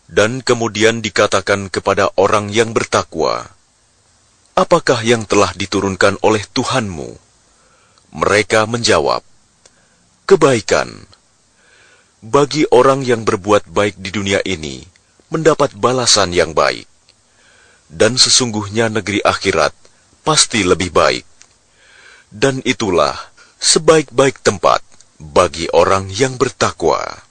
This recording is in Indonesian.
Dan kemudian dikatakan kepada orang yang bertakwa, "Apakah yang telah diturunkan oleh Tuhanmu?" Mereka menjawab, "Kebaikan." Bagi orang yang berbuat baik di dunia ini, mendapat balasan yang baik. Dan sesungguhnya negeri akhirat pasti lebih baik. Dan itulah sebaik-baik tempat bagi orang yang bertakwa.